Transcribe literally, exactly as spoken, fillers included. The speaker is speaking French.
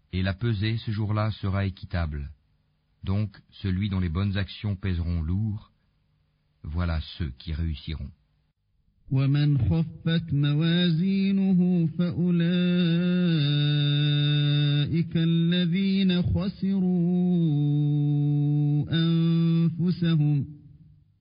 Et la pesée ce jour-là sera équitable. Donc, celui dont les bonnes actions pèseront lourd, voilà ceux qui réussiront. ومن خفت موازينه فأولئك الذين خسروا أنفسهم